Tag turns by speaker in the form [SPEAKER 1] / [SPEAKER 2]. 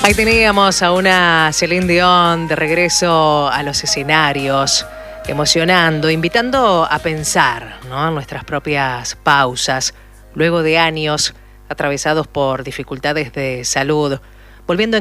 [SPEAKER 1] Ahí teníamos a una Celine Dion de regreso a los escenarios, emocionando, invitando a pensar, ¿no?, en nuestras propias pausas, luego de años atravesados por dificultades de salud, volviendo